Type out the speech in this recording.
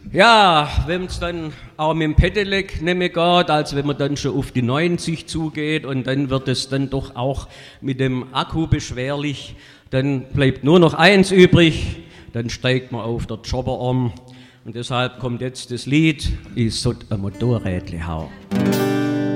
Ja, wenn es dann auch mit dem Pedelec nicht mehr geht, als wenn man dann schon auf die 90 zugeht und dann wird es dann doch auch mit dem Akku beschwerlich, dann bleibt nur noch eins übrig, dann steigt man auf der Jobber um und deshalb kommt jetzt das Lied, ich sollt ein Motorrädle hauen.